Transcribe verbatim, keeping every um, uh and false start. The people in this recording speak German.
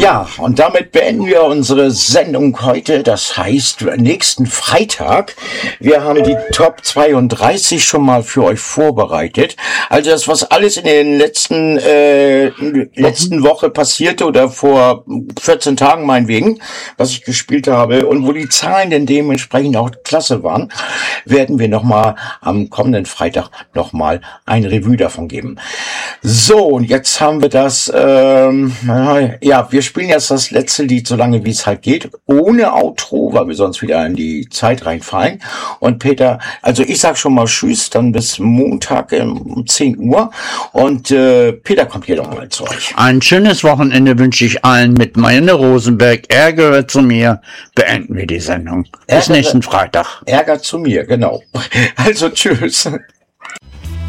Ja, und damit beenden wir unsere Sendung heute. Das heißt, nächsten Freitag. Wir haben die Top zweiunddreißig schon mal für euch vorbereitet. Also das, was alles in den letzten äh, letzten Woche passierte oder vor vierzehn Tagen meinetwegen, was ich gespielt habe und wo die Zahlen denn dementsprechend auch klasse waren, werden wir nochmal am kommenden Freitag nochmal ein Revue davon geben. So, und jetzt haben wir das, ähm, ja, wir spielen jetzt das letzte Lied, so lange wie es halt geht, ohne Outro, weil wir sonst wieder in die Zeit reinfallen. Und Peter, also ich sag schon mal Tschüss, dann bis Montag um zehn Uhr. Und äh, Peter kommt hier nochmal zu euch. Ein schönes Wochenende wünsche ich allen mit Marianne Rosenberg. Er gehört zu mir. Beenden wir die Sendung. Bis Ärger, nächsten Freitag. Ärger zu mir, genau. Also tschüss.